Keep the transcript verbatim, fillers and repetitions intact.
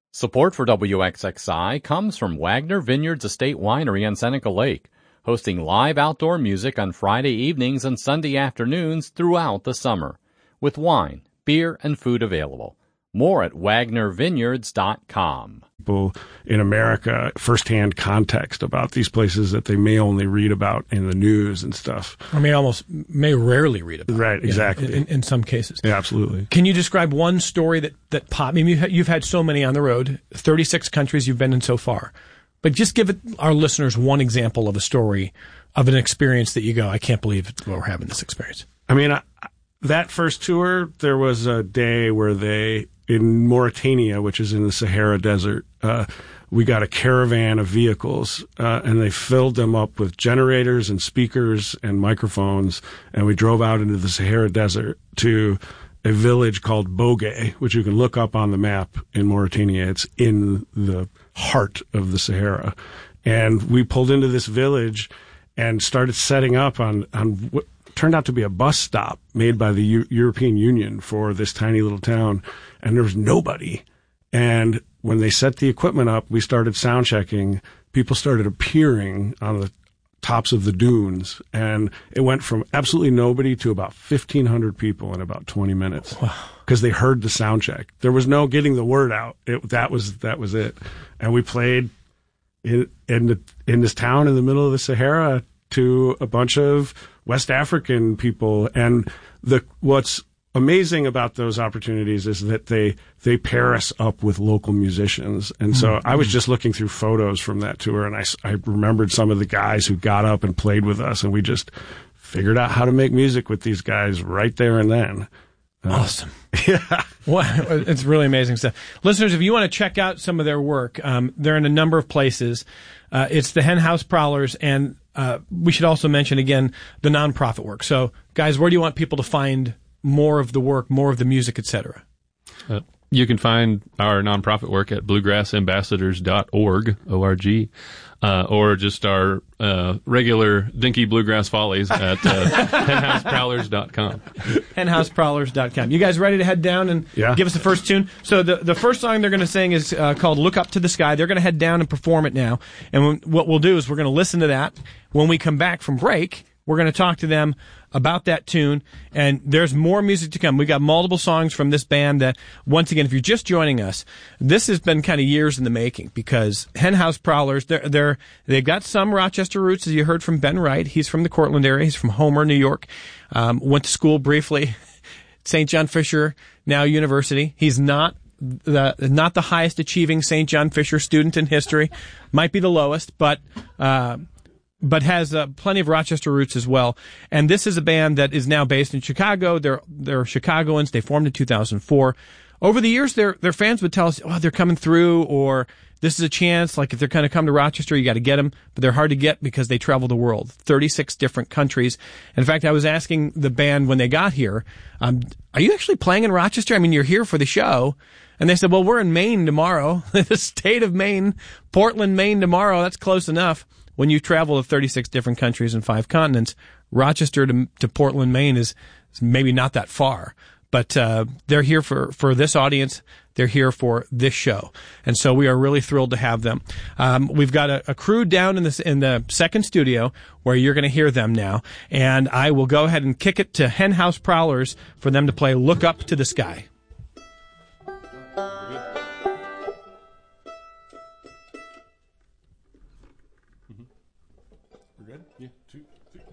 Support for W X X I comes from Wagner Vineyards Estate Winery on Seneca Lake, hosting live outdoor music on Friday evenings and Sunday afternoons throughout the summer, with wine, beer, and food available. More at wagner vineyards dot com. People in America firsthand context about these places that they may only read about in the news and stuff. I mean, almost may rarely read about. Right, exactly. Yeah, in, in some cases. Yeah, absolutely. Can you describe one story that, that popped? I mean, you've had, you've had so many on the road, thirty-six countries you've been in so far. But just give it, our listeners one example of a story of an experience that you go, I can't believe we're having this experience. I mean, I, that first tour, there was a day where they, in Mauritania, which is in the Sahara Desert, uh, we got a caravan of vehicles, uh, and they filled them up with generators and speakers and microphones, and we drove out into the Sahara Desert to a village called Bogey, which you can look up on the map in Mauritania. It's in the heart of the Sahara. And we pulled into this village and started setting up on, on what turned out to be a bus stop made by the U- European Union for this tiny little town. And there was nobody. And when they set the equipment up, we started sound checking. People started appearing on the tops of the dunes. And it went from absolutely nobody to about fifteen hundred people in about twenty minutes. Wow. Because they heard the sound check. There was no getting the word out. It, that was, that was it. And we played in, in the, in this town in the middle of the Sahara to a bunch of West African people. And the, what's amazing about those opportunities is that they they pair us up with local musicians. And so mm-hmm. I was just looking through photos from that tour, and I, I remembered some of the guys who got up and played with us, and we just figured out how to make music with these guys right there and then. Uh, awesome. Yeah. Well, it's really amazing stuff. Listeners, if you want to check out some of their work, um, they're in a number of places. Uh, it's the Hen House Prowlers, and uh, we should also mention again the nonprofit work. So, guys, where do you want people to find more of the work, more of the music, et cetera? Uh, you can find our nonprofit work at bluegrass ambassadors dot org, O R G, uh, or just our uh, regular Dinky Bluegrass Follies at uh, hen house prowlers dot com. hen house prowlers dot com. You guys ready to head down and yeah. give us the first tune? So the the first song they're going to sing is uh, called Look Up to the Sky. They're going to head down and perform it now. And when, what we'll do is we're going to listen to that. When we come back from break, we're going to talk to them about that tune, and there's more music to come. We got multiple songs from this band that, once again, if you're just joining us, this has been kind of years in the making, because Hen House Prowlers, they're, they're, they've got some Rochester roots, as you heard from Ben Wright. He's from the Cortland area. He's from Homer, New York. Um, went to school briefly, Saint John Fisher, now university. He's not the not the highest achieving Saint John Fisher student in history. Might be the lowest, but uh but has uh, plenty of Rochester roots as well. And this is a band that is now based in Chicago. They're they're Chicagoans. They formed in two thousand four. Over the years, their their fans would tell us, oh, they're coming through, or this is a chance. Like, if they're going to come to Rochester, you got to get them. But they're hard to get because they travel the world, thirty-six different countries. In fact, I was asking the band when they got here, um, are you actually playing in Rochester? I mean, you're here for the show. And they said, well, we're in Maine tomorrow, the state of Maine, Portland, Maine tomorrow. That's close enough. When you travel to thirty-six different countries and five continents, Rochester to, to Portland, Maine is, is maybe not that far. But uh, they're here for, for this audience. They're here for this show. And so we are really thrilled to have them. Um, we've got a, a crew down in, this, in the second studio where you're going to hear them now. And I will go ahead and kick it to Hen House Prowlers for them to play Look Up to the Sky. We're good? Yeah, two, three.